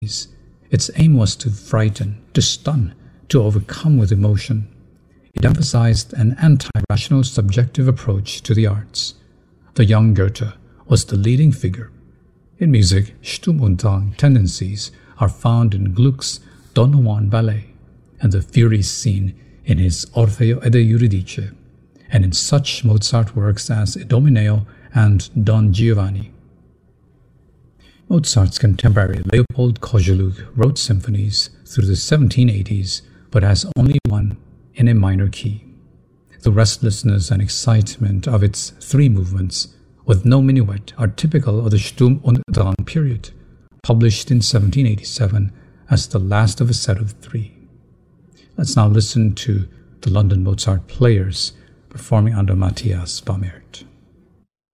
Its aim was to frighten, to stun, to overcome with emotion. It emphasized an anti-rational subjective approach to the arts. The young Goethe was the leading figure. In music, Sturm und Drang tendencies are found in Gluck's Don Juan ballet and the Furies scene in his Orfeo ed Euridice, and in such Mozart works as Idomeneo and Don Giovanni. Mozart's contemporary Leopold Kozeluch wrote symphonies through the 1780s, but has only one in a minor key. The restlessness and excitement of its three movements, with no minuet, are typical of the Sturm und Drang period, published in 1787 as the last of a set of three. Let's now listen to the London Mozart Players performing under Matthias Bamert.